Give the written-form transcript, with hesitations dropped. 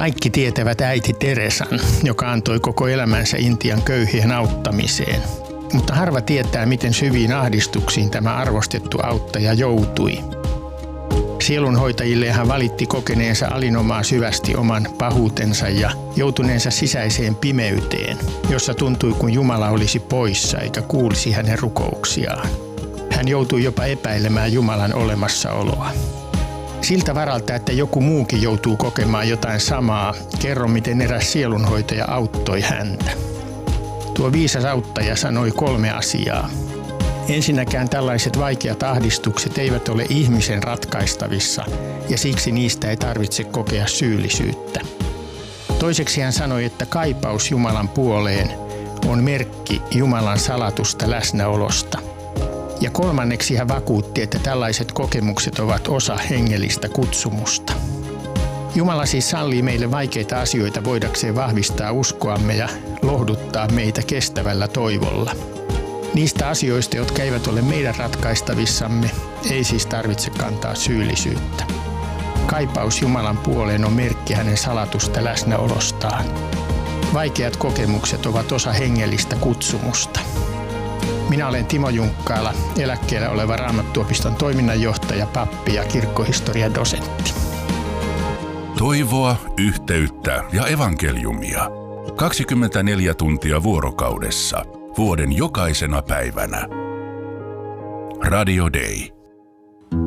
Kaikki tietävät äiti Teresan, joka antoi koko elämänsä Intian köyhien auttamiseen. Mutta harva tietää, miten syviin ahdistuksiin tämä arvostettu auttaja joutui. Sielunhoitajille hän valitti kokeneensa alinomaa syvästi oman pahuutensa ja joutuneensa sisäiseen pimeyteen, jossa tuntui kuin Jumala olisi poissa eikä kuulisi hänen rukouksiaan. Hän joutui jopa epäilemään Jumalan olemassaoloa. Siltä varalta, että joku muukin joutuu kokemaan jotain samaa, kerro miten eräs sielunhoitaja auttoi häntä. Tuo viisas auttaja sanoi 3 asiaa. Ensinnäkään tällaiset vaikeat ahdistukset eivät ole ihmisen ratkaistavissa ja siksi niistä ei tarvitse kokea syyllisyyttä. Toiseksi hän sanoi, että kaipaus Jumalan puoleen on merkki Jumalan salatusta läsnäolosta. Ja kolmanneksi hän vakuutti, että tällaiset kokemukset ovat osa hengellistä kutsumusta. Jumala siis sallii meille vaikeita asioita voidakseen vahvistaa uskoamme ja lohduttaa meitä kestävällä toivolla. Niistä asioista, jotka eivät ole meidän ratkaistavissamme, ei siis tarvitse kantaa syyllisyyttä. Kaipaus Jumalan puoleen on merkki hänen salatusta läsnäolostaan. Vaikeat kokemukset ovat osa hengellistä kutsumusta. Minä olen Timo Junkkaala, eläkkeellä oleva Raamattuopiston toiminnanjohtaja, pappi ja kirkkohistoriadosentti. Toivoa, yhteyttä ja evankeliumia. 24 tuntia vuorokaudessa, vuoden jokaisena päivänä. Radio Day.